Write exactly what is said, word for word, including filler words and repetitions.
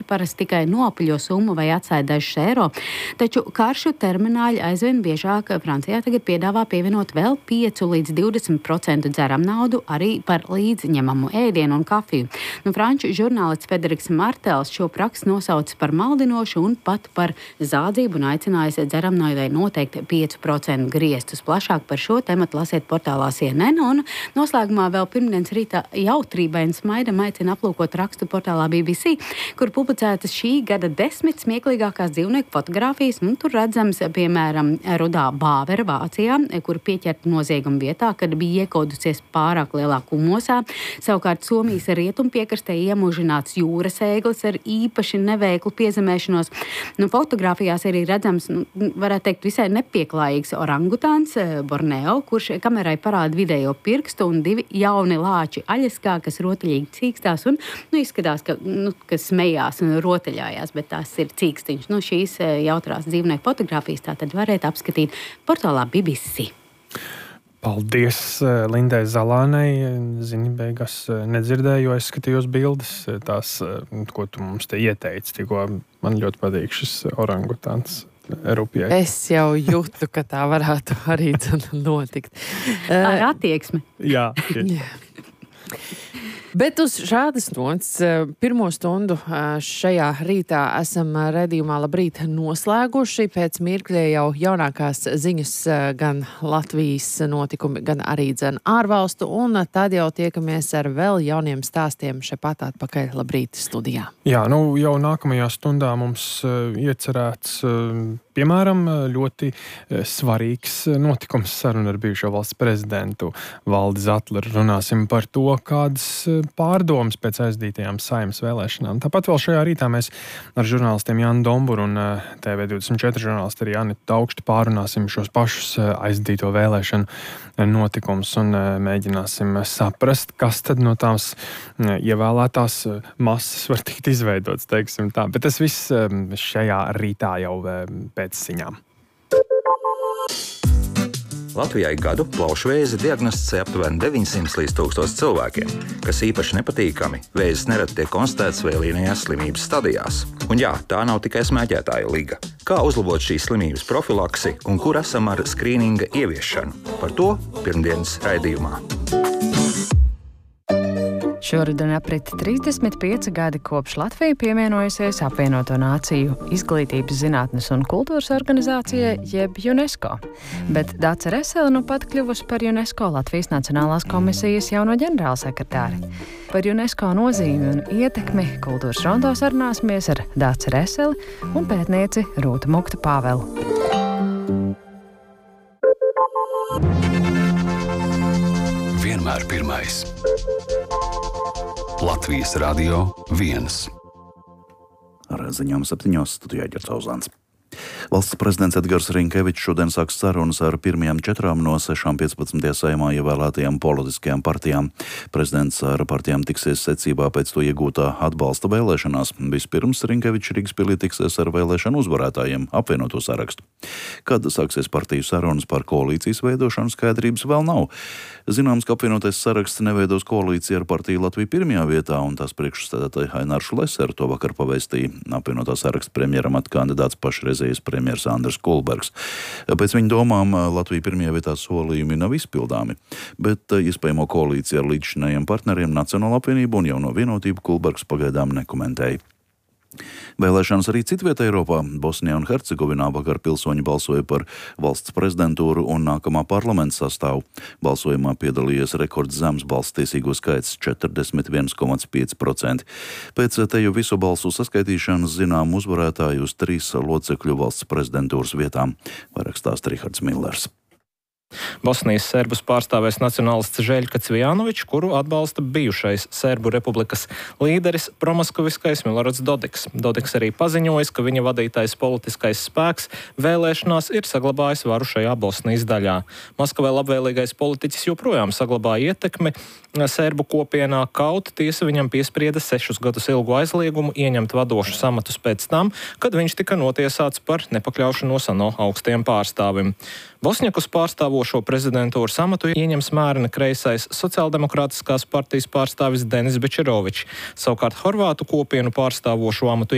parasti tikai noapaļo summu vai atstāja dažus eiro, taču karšu termināļi aizvien biežāk Francijā tagad piedāvā pievienot vēl pieci līdz divdesmit procenti dzeram naudu arī par līdzņemamu ēdienu un kafiju. Nu, franču žurnālists Federiks Martels šo praksi nosaucis par maldinošu un pat par zādzību un aicinājis dzeram naudai noteikti pieci procenti griestus. Plašāk par šo tematu lasiet portālā C N N un noslēgumā vēl pirmdienas rīta jautrībaini smaidam aicina aplūkot rakstu portālā B B C, kur publicētas šī gada desmit smieklīgākās dzīvnieku fotogrāfijas. Un tur redzams, piemēram, rudā bāvera Vācijā, kur pieķerta nozieguma vietā, kad bija iekodusies pārāk lielā kumosā. Savukārt Somijas rietumpiekrastē iemužināts jūras ēglis ar īpaši neveiklu piezemēšanos. Nu, fotogrāfijās arī redzams, nu, varētu teikt, visai nepieklājīgs orangutāns Borneo, kurš kamerai parāda vidējo pirkstu un divi jauni lāči aļaskā, kas rotaļīgi cīkstās un nu, izskatās, ka, nu, ka smējās un rotaļājās, bet tās ir cīkstiņš. Nu, šīs jautrās dzīvnieku fotogrāfijas tātad varētu apskatīt portālā B B C. Paldies Lindai Zalānei. Zini, beigās nedzirdēju, jo es skatījos bildes, tās, ko tu mums te ieteici. Tikko man ļoti patīk šis orangutāns. Rupjai. Es jau jūtu, ka tā varētu arī notikt. Tā ir attieksme. Jā. Jā. Bet uz šādas nots pirmo stundu šajā rītā esam redzījumā Labrīt noslēguši. Pēc mirkļa jau jaunākās ziņas gan Latvijas notikumi, gan arī dzen ārvalstu. Un tad jau tiekamies ar vēl jauniem stāstiem šepat atpakaļ Labrīt studijā. Jā, nu jau nākamajā stundā mums iecerēts, piemēram, ļoti svarīgs notikums saruna ar bijušo valsts prezidentu Valdi Zatleru. Runāsim par to, kādas pārdomas pēc aizdītajām Saeimas vēlēšanām. Tāpat vēl šajā rītā mēs ar žurnālistiem Jānu Domburu un T V divdesmit četri žurnālisti arī Anitu Taukšti pārunāsim šos pašus aizdīto vēlēšanu notikumus un mēģināsim saprast, kas tad no tās ievēlētās masas var tikt izveidots, teiksim tā. Bet tas viss šajā rītā jau pēc ziņām. Latvijai gadu plaušu vēzi diagnosticē aptuveni deviņsimt līdz tūkstoš cilvēkiem, kas īpaši nepatīkami. Vēzis nereti tiek konstatēts vēlīnajās slimības stadijās. Un jā, tā nav tikai smēķētāja liga. Kā uzlabot šīs slimības profilaksi un kur esam ar skrīninga ieviešanu? Par to pirmdienas raidījumā. Šoruden aprit trīsdesmit pieci gadi kopš Latvija pievienojusies Apvienoto Nāciju izglītības, zinātnes un kultūras organizācijai jeb UNESCO. Bet Dāce Resele nu pat kļuvusi par UNESCO Latvijas Nacionālās komisijas jauno ģenerālsekretāri. Par UNESCO nozīmi un ietekmi kultūras rondo sarunāsimies ar Dāci Reseli un pētnieci Rūtu Muktu Pāvelu. Vienmēr pirmais. Latvijas radio viens. Ar ziņām septiņos studijā Ģerts Auzāns. Valsts prezidents Edgars Rinkevičs šodien sāks sarunas ar pirmajām četrām no sešām piecpadsmitajā Saeimā ievēlētajām politiskajām partijām. Prezidents ar partijām tiksies secībā pēc to iegūtā atbalsta vēlēšanās. Vispirms Rinkevičs Rīgspilī tiksies ar vēlēšanu uzvarētājiem apvienoto sarakstu. Kad sāksies partiju sarunas par koalīcijas veidošanu, skaidrības vēl nav. Zināms, ka apvienotais saraksts neveidos koalīciju ar partiju Latviju pirmajā vietā, un tās priekšsēdētāji Ainārs Šleseru to vakar pavēstīja apvienotā saraksta premjeramata kandidāts pašreizējais premjers Andris Kulbergs. Pēc viņa domām Latvija pirmajā vietā solījumi nav izpildāmi, bet iespējamo koalīciju ar līdzšinējiem partneriem Nacionālo apvienību un Jauno vienotību Kulbergs pagaidām nekomentēja. Vēlēšanas arī citvietā Eiropā. Bosnijā un Hercegovinā vakar pilsoņi balsoja par valsts prezidentūru un nākamā parlamenta sastāvu. Balsojumā piedalījies rekords zems balsstiesīgo skaits - četrdesmit viens komats pieci procenti. Pēc teju visu balsu saskaitīšanas zinām uzvarētāju uz trīs locekļu valsts prezidentūras vietām, vairāk stāsta Rihards Millers. Bosnijas serbus pārstāvēs nacionālists Žeļka Cvijanovičs, kuru atbalsta bijušais Serbu republikas līderis promaskaviskais Milorats Dodiks. Dodiks arī paziņojis, ka viņa vadītais politiskais spēks vēlēšanās ir saglabājis varu šajā Bosnijas daļā. Maskavē labvēlīgais politiķis joprojām saglabāja ietekmi Serbu kopienā, kaut tiesa viņam piesprieda sešus gadus ilgu aizliegumu ieņemt vadošus amatus pēc tam, kad viņš tika notiesāts par nepakļaušanos ANO augstiem pārstāvim. Bosņakus pārstāvošo prezidentūras amatu ieņems mērena kreisais sociāldemokrātiskās partijas pārstāvis Denis Bečerovičs. Savukārt Horvātu kopienu pārstāvošo amatu